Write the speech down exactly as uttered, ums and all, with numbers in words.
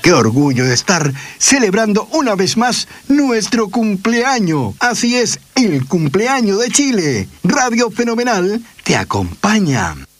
Qué orgullo de estar celebrando una vez más nuestro cumpleaños. Así es, el cumpleaños de Chile. Radio Fenomenal te acompaña.